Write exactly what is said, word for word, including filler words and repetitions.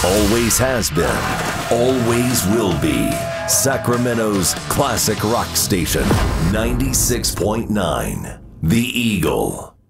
Always has been, always will be. Sacramento's classic rock station, ninety-six point nine, The Eagle.